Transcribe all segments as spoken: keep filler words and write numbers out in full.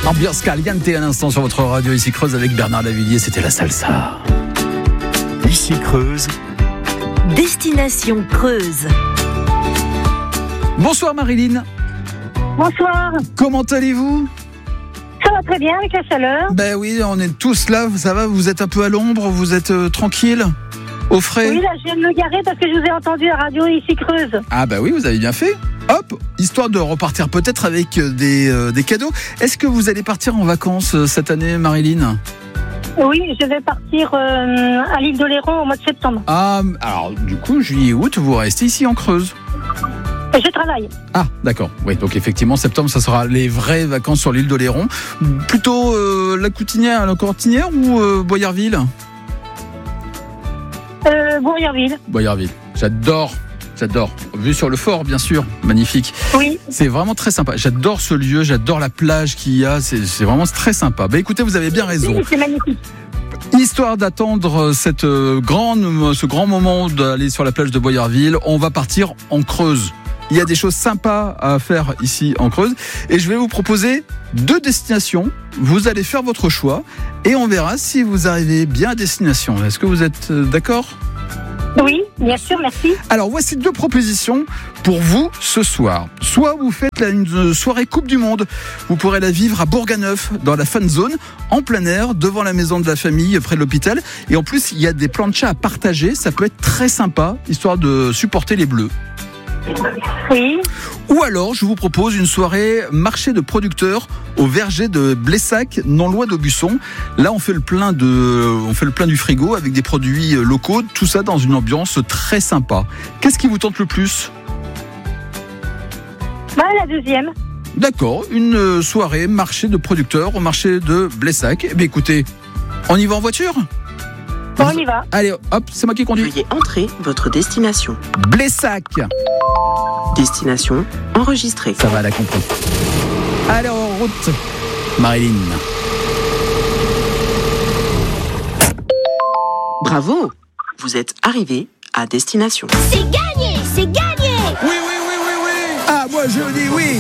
Ambiance caliente à l'instant sur votre radio ici Creuse avec Bernard Lavilliers, c'était la salsa. Ici Creuse. Destination Creuse. Bonsoir Marilyn. Bonsoir. Comment allez-vous ? Ça va très bien avec la chaleur. Ben oui, on est tous là, ça va, vous êtes un peu à l'ombre, vous êtes euh, tranquille, au frais ? Oui, là je viens de me garer parce que je vous ai entendu à la radio ici Creuse. Ah bah oui, vous avez bien fait. Hop, histoire de repartir peut-être avec des, euh, des cadeaux. Est-ce que vous allez partir en vacances euh, cette année, Marilyn ? Oui, je vais partir euh, à l'île d'Oléron au mois de septembre. Ah, alors du coup, juillet et août, vous restez ici en Creuse ? Et je travaille. Ah, d'accord. Oui, donc effectivement, septembre, ça sera les vraies vacances sur l'île d'Oléron. Plutôt euh, la Coutinière, la Cortinière ou euh, Boyerville ? Euh, Bourgerville. Boyerville. J'adore. J'adore. Vue sur le fort, bien sûr. Magnifique. Oui. C'est vraiment très sympa. J'adore ce lieu, j'adore la plage qu'il y a. C'est, c'est vraiment très sympa. Bah écoutez, vous avez bien raison. Oui, c'est magnifique. Histoire d'attendre cette grande, ce grand moment d'aller sur la plage de Boyerville, on va partir en Creuse. Il y a des choses sympas à faire ici en Creuse. Et je vais vous proposer deux destinations. Vous allez faire votre choix et on verra si vous arrivez bien à destination. Est-ce que vous êtes d'accord ? Oui, bien sûr, merci. Alors voici deux propositions pour vous ce soir. Soit vous faites la, une soirée Coupe du Monde, vous pourrez la vivre à Bourganeuf, dans la fan zone, en plein air, devant la maison de la famille, près de l'hôpital. Et en plus, il y a des planchas à partager, ça peut être très sympa, histoire de supporter les Bleus. Oui. Ou alors, je vous propose une soirée marché de producteurs au verger de Blessac, non loin d'Aubusson. Là, on fait le plein de, on fait le plein du frigo avec des produits locaux, tout ça dans une ambiance très sympa. Qu'est-ce qui vous tente le plus ? Bah, la deuxième. D'accord, une soirée marché de producteurs au marché de Blessac. Eh bien, écoutez, on y va en voiture ? Bon, on y va. Allez, hop, c'est moi qui conduis. Veuillez entrer votre destination. Blessac. Destination enregistrée. Ça va, elle a compris. Allez, en route, Marilyn. Bravo, vous êtes arrivé à destination. C'est gagné, c'est gagné. Oui, oui, oui, oui, oui. Ah, moi je dis oui.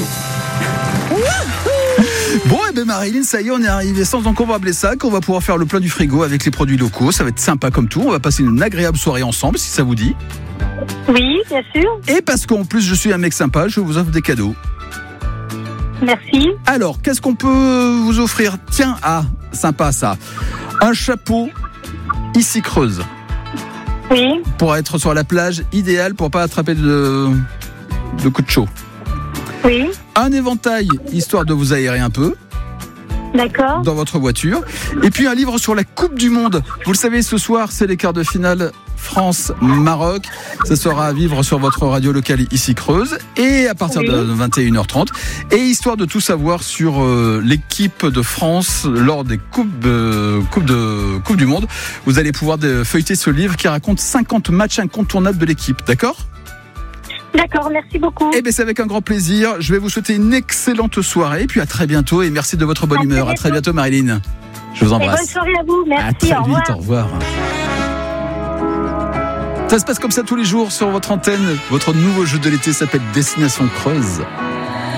Bon, et eh bien Marilyn, ça y est, on est arrivé sans encombre à Blessac. On va pouvoir faire le plein du frigo avec les produits locaux. Ça va être sympa comme tout. On va passer une agréable soirée ensemble, si ça vous dit. Oui, bien sûr. Et parce qu'en plus, je suis un mec sympa, je vous offre des cadeaux. Merci. Alors, qu'est-ce qu'on peut vous offrir ? Tiens, ah, sympa ça. Un chapeau ici Creuse. Oui. Pour être sur la plage, idéal pour pas attraper de, de coups de chaud. Oui. Un éventail, histoire de vous aérer un peu. D'accord. Dans votre voiture. Et puis un livre sur la Coupe du Monde. Vous le savez, ce soir, c'est les quarts de finale France-Maroc. Ça sera à vivre sur votre radio locale ici Creuse. Et à partir oui. de vingt et une heures trente. Et histoire de tout savoir sur euh, l'équipe de France lors des Coupes de, coupe de, coupe du Monde, vous allez pouvoir de, feuilleter ce livre qui raconte cinquante matchs incontournables de l'équipe. D'accord ? D'accord, merci beaucoup. Eh bien, c'est avec un grand plaisir. Je vais vous souhaiter une excellente soirée. Et puis à très bientôt. Et merci de votre bonne à humeur. Très à très bientôt, Marilyn. Je vous embrasse. Et bonne soirée à vous. Merci. À très au revoir. vite. Au revoir. Ça se passe comme ça tous les jours sur votre antenne. Votre nouveau jeu de l'été s'appelle Destination Creuse.